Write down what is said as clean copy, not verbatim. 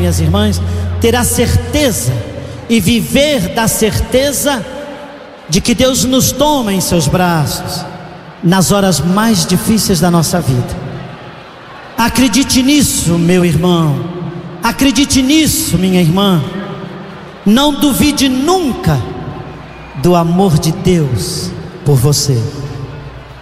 minhas irmãs, ter a certeza e viver da certeza de que Deus nos toma em seus braços nas horas mais difíceis da nossa vida. Acredite nisso, meu irmão. Acredite nisso, minha irmã. Não duvide nunca do amor de Deus por você.